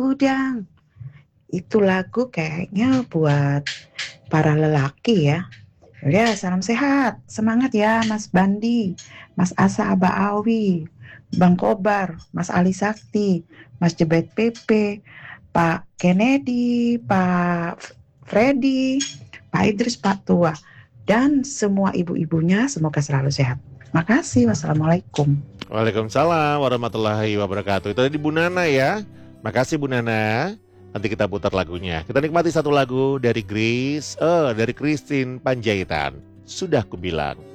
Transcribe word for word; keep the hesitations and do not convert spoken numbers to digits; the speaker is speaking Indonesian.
gudang. Itu lagu kayaknya buat para lelaki ya. Ya, salam sehat. Semangat ya Mas Bandi, Mas Asa Aba Awi, Bang Kobar, Mas Ali Sakti, Mas Jebet P P, Pak Kennedy, Pak Freddy, Pak Idris, Pak Tua, dan semua ibu-ibunya semoga selalu sehat. Makasih. Wassalamualaikum. Waalaikumsalam warahmatullahi wabarakatuh. Itu tadi Bu Nana ya. Makasih Bu Nana. Nanti kita putar lagunya. Kita nikmati satu lagu dari Grace, eh dari Christine Panjaitan. Sudah kubilang.